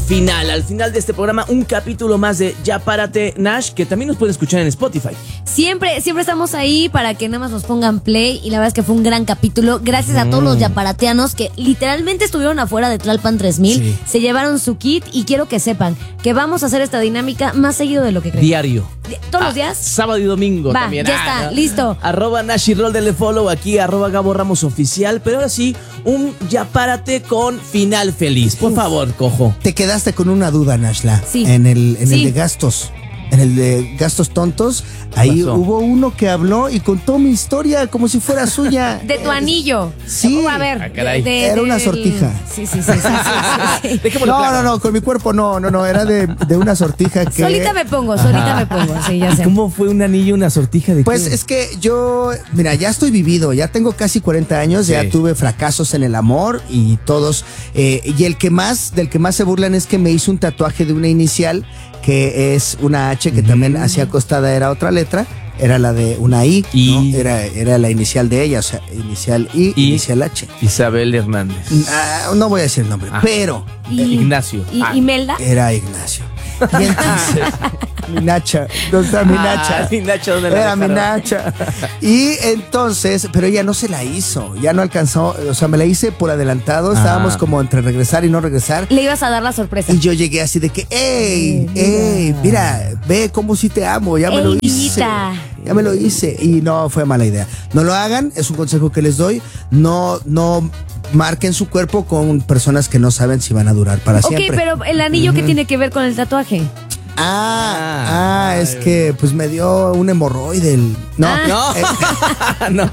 final. Al final de este programa, un capítulo más de Ya Párate, Nash, que también nos pueden escuchar en Spotify. Siempre estamos ahí para que nada más nos pongan play. Y la verdad es que fue un gran capítulo. Gracias a todos los yaparateanos que literalmente estuvieron afuera de Tlalpan 3000. Sí. Se llevaron su kit y quiero que sepan que vamos a hacer esta dinámica más seguido de lo que creen. Diario. ¿Todos los días? Sábado y domingo Va, también. ya está, listo. @Nash y Roll, denle follow aquí, @Gabo Ramos Oficial. Pero ahora sí, un Ya Párate con final feliz. Por favor, Cojo. Te quedaste con una duda, Nashla. Sí. En el Sí. de gastos. En el de gastos tontos, ahí pasó? hubo uno que habló y contó mi historia como si fuera suya. De tu anillo. Sí. A ver. Ah, caray. Era una sortija. Sí. Dejémoslo No, claro. no, con mi cuerpo no, era de una sortija que... Solita me pongo. Sí, ya sé. ¿Cómo fue un anillo, una sortija de Pues qué? es que yo, mira, ya estoy vivido, ya tengo casi 40 años, Sí. ya tuve fracasos en el amor y todos, y del que más se burlan es que me hizo un tatuaje de una inicial, que es una H, que también hacia acostada era otra letra, era la de una I, Y- ¿no? Era la inicial de ella, o sea, inicial I, Y- inicial H. Isabel Hernández. No voy a decir el nombre, Ah. pero Ignacio. ¿Y Melda? era Ignacio. Y entonces, mi Nacha, ¿dónde está mi Nacha? Mi Nacha, ¿dónde la Era mi dejaron? Nacha. Y entonces, pero ella no se la hizo, ya no alcanzó, o sea, me la hice por adelantado, estábamos como entre regresar y no regresar. Le ibas a dar la sorpresa. Y yo llegué así de que, mira, ve cómo sí te amo, ya me lo hice. niñita. Ya me lo hice. Y no, fue mala idea. No lo hagan, es un consejo que les doy. No marquen su cuerpo con personas que no saben si van a durar para Ok, siempre. pero el anillo, ¿qué tiene que ver con el tatuaje? Es que pues me dio un hemorroide. No, No.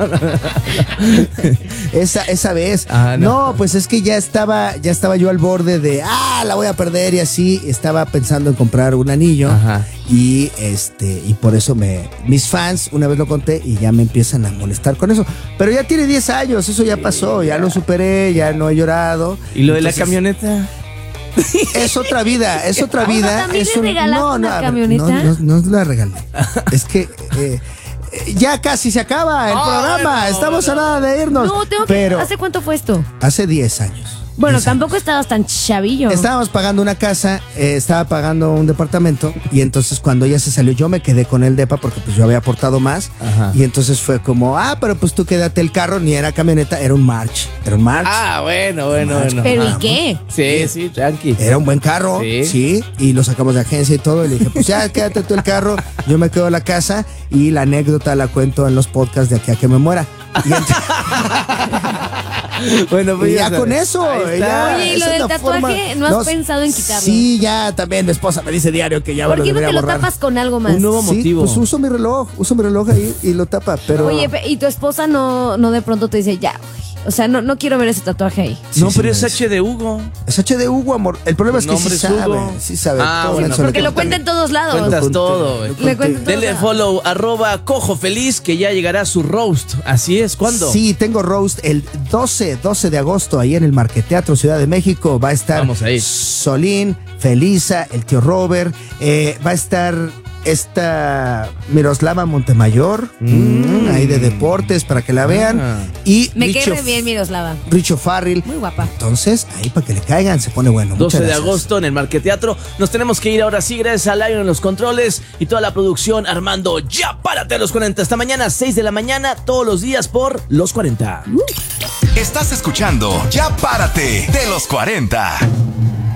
esa vez. No. No, pues es que ya estaba yo al borde de la voy a perder y así estaba pensando en comprar un anillo. Ajá. Y por eso mis fans una vez lo conté y ya me empiezan a molestar con eso. Pero ya tiene 10 años, eso ya pasó, ya lo superé, ya no he llorado. ¿Y lo de la Entonces, camioneta? Es otra vida. ¿también Es le regalaste una a ver, camioneta? No la regalé. Es que ya casi se acaba el programa. Estamos a nada de irnos. No, pero ¿hace cuánto fue esto? hace 10 años. Bueno, 10 tampoco estabas tan chavillo. Estábamos pagando una casa, estaba pagando un departamento y entonces cuando ella se salió yo me quedé con el depa porque pues yo había aportado más. Ajá. Y entonces fue como, pero pues tú quédate el carro, ni era camioneta, era un March. Bueno. ¿Pero y qué? Sí, tranqui. Era un buen carro, Sí. sí, y lo sacamos de agencia y todo, y le dije, pues ya quédate tú el carro, yo me quedo la casa, y la anécdota la cuento en los podcasts de aquí a que me muera. Bueno, pues Y ya sabes. con eso. Ahí está. ya, Oye, ¿y esa lo es del la tatuaje? ¿No has pensado en quitarlo? Sí, ya también mi esposa me dice diario que ya me ¿Por lo qué no debería te lo borrar. tapas con algo más? Un nuevo Sí, motivo. pues uso mi reloj ahí y lo tapa, pero... Oye, ¿y tu esposa no de pronto te dice, ya, güey? O sea, no quiero ver ese tatuaje ahí. No, Sí, pero sí, es sí. H de Hugo. Es H de Hugo, amor. El problema es que Nombre sí es sabe, Hugo. sí sabe. Bueno, Eso Porque le lo conté. cuenta en todos lados. Cuentas conté, todo, güey. lo Le cuento todo. Denle follow, @Cojo Feliz, que ya llegará su roast. Así es, ¿cuándo? Sí, tengo roast el 12 de agosto ahí en el Marqueteatro Ciudad de México. Va a estar Vamos a ir. Solín, Felisa, el tío Robert. Va a estar esta Miroslava Montemayor, ahí de deportes para que la vean. Y Me Richo- cae re bien, Miroslava. Richo Farrell. Muy guapa. Entonces, ahí para que le caigan, se pone bueno. 12 Muchas de gracias. agosto en el Marqueteatro. Nos tenemos que ir ahora sí, gracias a Lion en los controles y toda la producción armando Ya Párate a los 40. Hasta mañana, 6 de la mañana, todos los días por los 40. Estás escuchando Ya Párate de los 40.